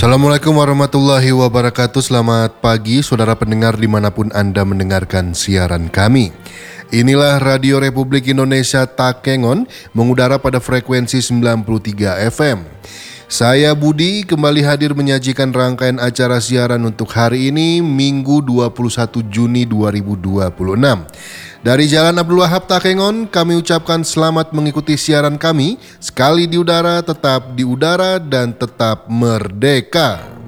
Assalamualaikum warahmatullahi wabarakatuh. Selamat pagi saudara pendengar dimanapun Anda mendengarkan siaran kami. Inilah Radio Republik Indonesia Takengon mengudara pada frekuensi 93 FM. Saya Budi kembali hadir menyajikan rangkaian acara siaran untuk hari ini Minggu 21 Juni 2026. Dari Jalan Abdul Wahab Takengon, kami ucapkan selamat mengikuti siaran kami. Sekali di udara, tetap di udara, dan tetap merdeka.